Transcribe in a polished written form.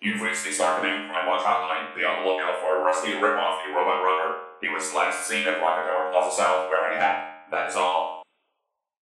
You've reached the Starkening Crime Watch hotline. Be on the lookout for Rusty Ripoff, the robot runner. He was last seen at Rockefeller Plaza South wearing a hat. That is all.